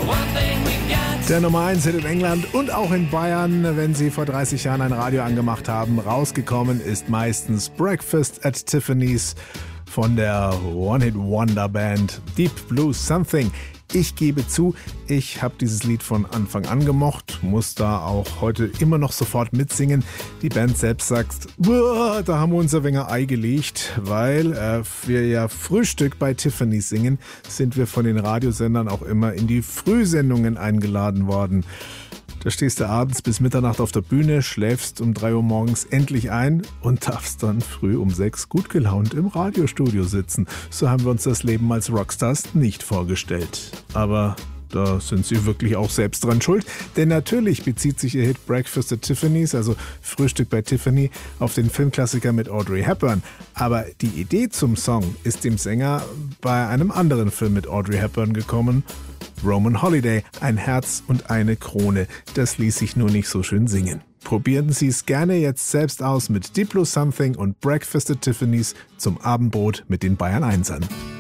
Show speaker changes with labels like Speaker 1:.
Speaker 1: Der Nummer 1 Hit in England und auch in Bayern, wenn Sie vor 30 Jahren ein Radio angemacht haben. Rausgekommen ist meistens Breakfast at Tiffany's von der One-Hit-Wonder-Band Deep Blue Something. Ich gebe zu, ich habe dieses Lied von Anfang an gemocht, muss da auch heute immer noch sofort mitsingen. Die Band selbst sagt, da haben wir unser wenger Ei gelegt, weil wir ja Frühstück bei Tiffany's singen, sind wir von den Radiosendern auch immer in die Frühsendungen eingeladen worden. Da stehst du abends bis Mitternacht auf der Bühne, schläfst um 3 Uhr morgens endlich ein und darfst dann früh um 6 gut gelaunt im Radiostudio sitzen. So haben wir uns das Leben als Rockstars nicht vorgestellt. Aber da sind sie wirklich auch selbst dran schuld, denn natürlich bezieht sich ihr Hit Breakfast at Tiffany's, also Frühstück bei Tiffany, auf den Filmklassiker mit Audrey Hepburn. Aber die Idee zum Song ist dem Sänger bei einem anderen Film mit Audrey Hepburn gekommen, Roman Holiday, ein Herz und eine Krone. Das ließ sich nur nicht so schön singen. Probieren Sie es gerne jetzt selbst aus mit Deep Blue Something und Breakfast at Tiffany's zum Abendbrot mit den Bayern 1ern.